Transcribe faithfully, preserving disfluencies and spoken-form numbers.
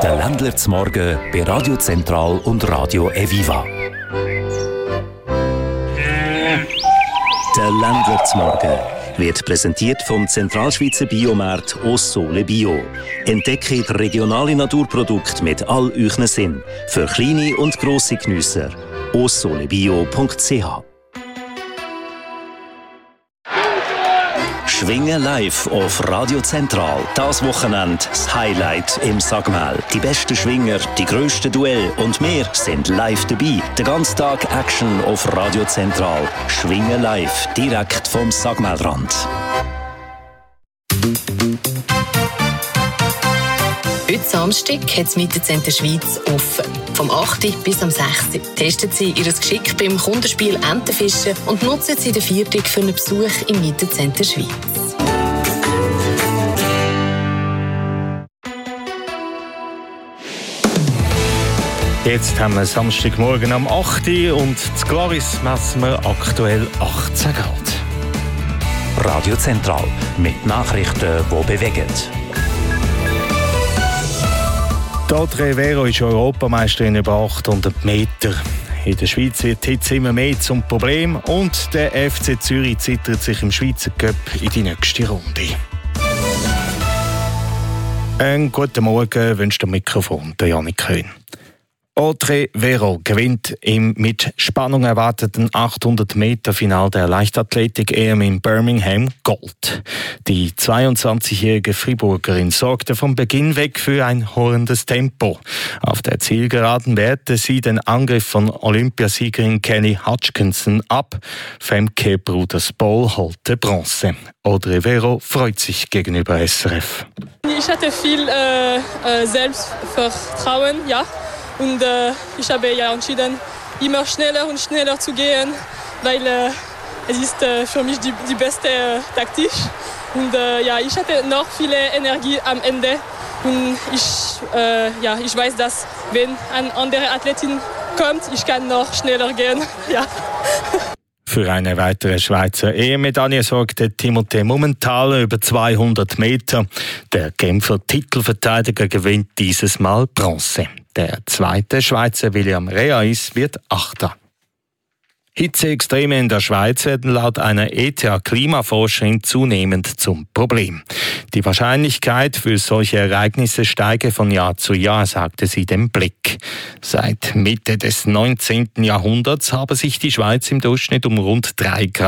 Der Ländler zum Morgen bei Radio Zentral und Radio Eviva. Der Ländler zum Morgen wird präsentiert vom Zentralschweizer Biomarkt Ossole Bio. Entdecke regionale Naturprodukte mit all euren Sinn. Für kleine und grosse Geniesser. ossolebio punkt c h. Schwingen live auf Radio Zentral. Das Wochenende das Highlight im Sagmel. Die besten Schwinger, die grössten Duelle und wir sind live dabei. Den ganzen Tag Action auf Radio Zentral. Schwingen live, direkt vom Sagmelrand. Heute Samstag hat das Mittenzentrum Schweiz offen. Vom achten bis am sechsten testen Sie Ihr Geschick beim Kundenspiel Entenfischen und nutzen Sie den Viertag für einen Besuch im Mittenzentrum Schweiz. Jetzt haben wir Samstagmorgen am achten und in Glaris messen wir aktuell achtzehn Grad. Radio Zentral mit Nachrichten, die bewegen. Audrey Vero ist Europameisterin über achthundert Meter. In der Schweiz wird die Hitze immer mehr zum Problem und der F C Zürich zittert sich im Schweizer Cup in die nächste Runde. Einen guten Morgen wünscht am Mikrofon der Janik Köhn. Audrey Vero gewinnt im mit Spannung erwarteten achthundert Meter Final der Leichtathletik-E M in Birmingham Gold. Die zweiundzwanzigjährige Friburgerin sorgte vom Beginn weg für ein horrendes Tempo. Auf der Zielgeraden wehrte sie den Angriff von Olympiasiegerin Kenny Hutchinson ab. Femke Bruders-Bol holte Bronze. Audrey Vero freut sich gegenüber S R F. Ich hatte viel äh, äh, Selbstvertrauen, ja. Und äh, ich habe ja entschieden, immer schneller und schneller zu gehen, weil äh, es ist äh, für mich die, die beste äh, Taktik. Und äh, ja, ich hatte noch viel Energie am Ende. Und ich, äh, ja, ich weiß, dass wenn eine andere Athletin kommt, ich kann noch schneller gehen. Ja. Für eine weitere Schweizer E M-Medaille sorgte Timothée Mumenthaler über zweihundert Meter. Der Genfer Titelverteidiger gewinnt dieses Mal Bronze. Der zweite Schweizer William Reais wird Achter. Hitzeextreme in der Schweiz werden laut einer E T H-Klimaforscherin zunehmend zum Problem. Die Wahrscheinlichkeit für solche Ereignisse steige von Jahr zu Jahr, sagte sie dem Blick. Seit Mitte des neunzehnten Jahrhunderts habe sich die Schweiz im Durchschnitt um rund drei Grad